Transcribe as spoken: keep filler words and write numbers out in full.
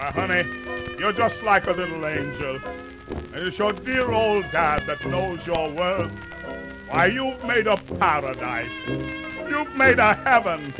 My honey, you're just like a little angel. And it's your dear old dad that knows your worth. Why, you've made a paradise. You've made a heaven.